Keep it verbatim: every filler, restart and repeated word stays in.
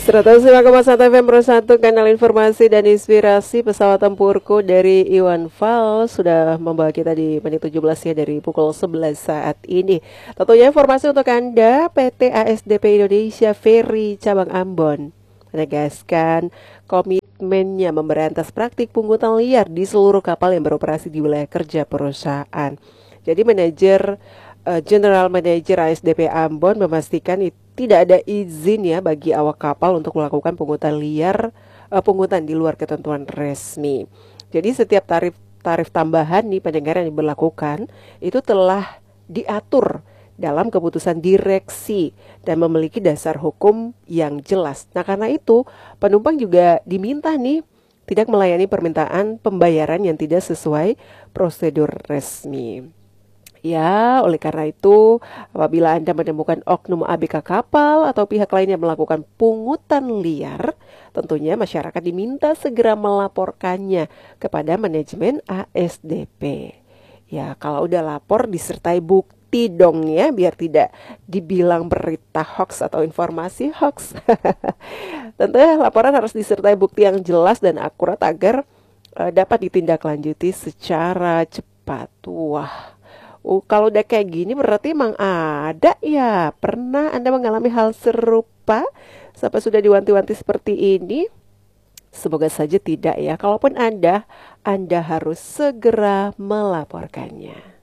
seratus lima koma satu F M Pro satu, kanal informasi dan inspirasi. Pesawat tempurku dari Iwan Fals sudah membawa kita di menit tujuh belas ya, dari pukul sebelas saat ini. Tentunya informasi untuk Anda, P T A S D P Indonesia Ferry Cabang Ambon menegaskan komitmennya memberantas praktik pungutan liar di seluruh kapal yang beroperasi di wilayah kerja perusahaan. Jadi manajer uh, General Manager A S D P Ambon memastikan itu tidak ada izin ya bagi awak kapal untuk melakukan pungutan liar, uh, pungutan di luar ketentuan resmi. Jadi setiap tarif tarif tambahan nih pendengar yang diberlakukan itu telah diatur dalam keputusan direksi dan memiliki dasar hukum yang jelas. Nah, karena itu penumpang juga diminta nih tidak melayani permintaan pembayaran yang tidak sesuai prosedur resmi. Ya, oleh karena itu, apabila Anda menemukan oknum A B K kapal atau pihak lain yang melakukan pungutan liar, tentunya masyarakat diminta segera melaporkannya kepada manajemen A S D P. Ya, kalau udah lapor disertai bukti dong ya, biar tidak dibilang berita hoax atau informasi hoax. Tentunya laporan harus disertai bukti yang jelas dan akurat agar uh, dapat ditindaklanjuti secara cepat. Wah. Uh, kalau udah kayak gini berarti emang ada ya. Pernah Anda mengalami hal serupa sampai sudah diwanti-wanti seperti ini? Semoga saja tidak ya. Kalaupun Anda, Anda harus segera melaporkannya.